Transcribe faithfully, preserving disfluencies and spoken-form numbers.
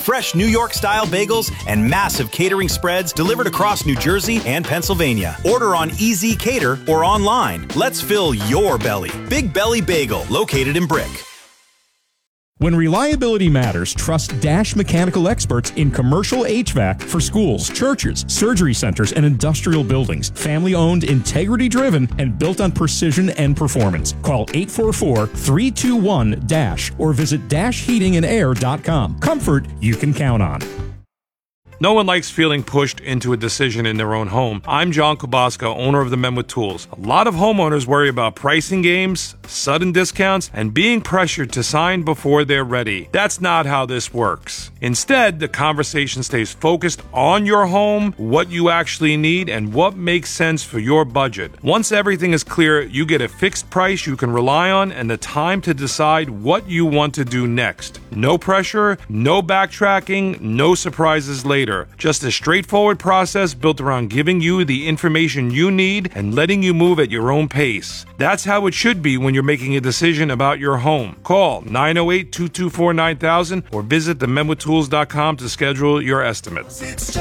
fresh New York-style bagels, and massive catering spreads delivered across New Jersey and Pennsylvania. Order on Easy Cater or online. Let's fill your belly. Big Belly Bagel, located in Brick. When reliability matters, trust Dash Mechanical experts in commercial H V A C for schools, churches, surgery centers, and industrial buildings. Family-owned, integrity-driven, and built on precision and performance. Call eight four four, three two one, DASH or visit dash heating and air dot com. Comfort you can count on. No one likes feeling pushed into a decision in their own home. I'm John Kubaska, owner of the Men with Tools. A lot of homeowners worry about pricing games, sudden discounts, and being pressured to sign before they're ready. That's not how this works. Instead, the conversation stays focused on your home, what you actually need, and what makes sense for your budget. Once everything is clear, you get a fixed price you can rely on and the time to decide what you want to do next. No pressure, no backtracking, no surprises later. Just a straightforward process built around giving you the information you need and letting you move at your own pace. That's how it should be when you're making a decision about your home. Call nine oh eight, two two four, nine thousand or visit the men with tools dot com to schedule your estimate.